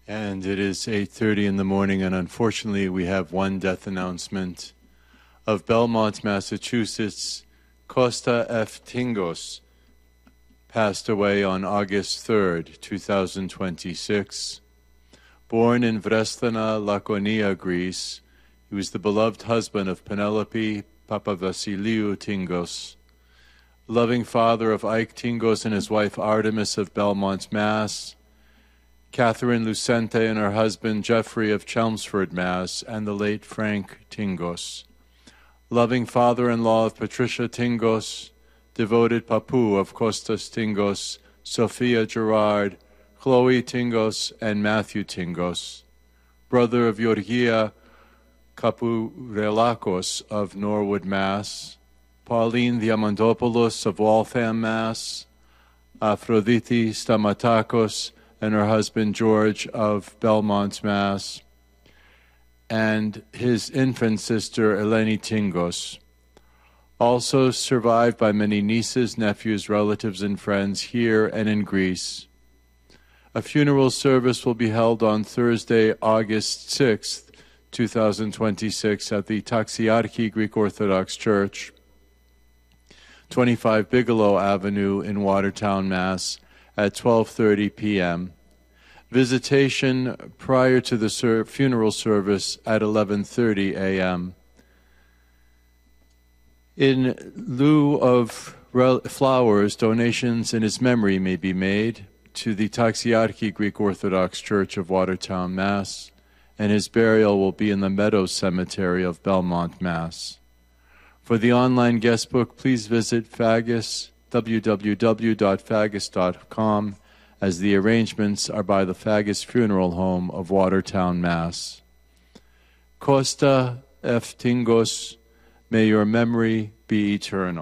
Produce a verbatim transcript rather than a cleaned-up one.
And it is eight thirty in the morning, and unfortunately we have one death announcement. Of Belmont, Massachusetts, Costa F. Tingos passed away on August third, two thousand twenty-six. Born in Vrestana, Laconia, Greece, he was the beloved husband of Penelope Papavasiliou Tingos, loving father of Ike Tingos and his wife Artemis of Belmont, Mass., Catherine Lucente and her husband Jeffrey of Chelmsford, Mass., and the late Frank Tingos. Loving father-in-law of Patricia Tingos, devoted papu of Costas Tingos, Sophia Gerard, Chloe Tingos, and Matthew Tingos. Brother of Georgia Kapurelakos of Norwood, Mass., Pauline Diamandopoulos of Waltham, Mass., Aphrodite Stamatakos and her husband George of Belmont, Mass., and his infant sister Eleni Tingos. Also survived by many nieces, nephews, relatives, and friends here and in Greece. A funeral service will be held on Thursday, August sixth, two thousand twenty-six at the Taxiarchi Greek Orthodox Church, twenty-five Bigelow Avenue in Watertown, Mass., at twelve thirty p m Visitation prior to the ser- funeral service at eleven thirty a m In lieu of rel- flowers, donations in his memory may be made to the Taxiarchi Greek Orthodox Church of Watertown, Mass., and his burial will be in the Meadows Cemetery of Belmont, Mass. For the online guest book, please visit Fagus, w w w dot fagus dot com, as the arrangements are by the Fagus Funeral Home of Watertown, Mass. Costa F. Tingos, may your memory be eternal.